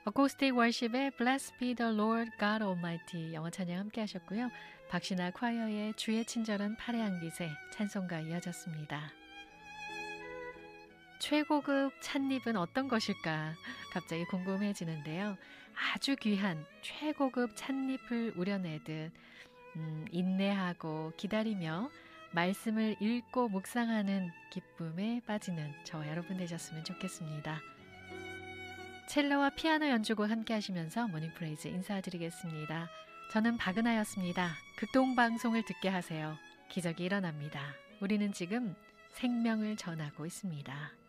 어코스틱 월십의 Blessed be the Lord God Almighty 영어 찬양 함께 하셨고요. 박신아 콰이어의 주의 친절한 팔의 안깃에 찬송가 이어졌습니다. 최고급 찻잎은 어떤 것일까 갑자기 궁금해지는데요. 아주 귀한 최고급 찻잎을 우려내듯 인내하고 기다리며 말씀을 읽고 묵상하는 기쁨에 빠지는 저와 여러분 되셨으면 좋겠습니다. 첼로와 피아노 연주곡 함께 하시면서 모닝프레이즈 인사드리겠습니다. 저는 박은하였습니다. 극동방송을 듣게 하세요. 기적이 일어납니다. 우리는 지금 생명을 전하고 있습니다.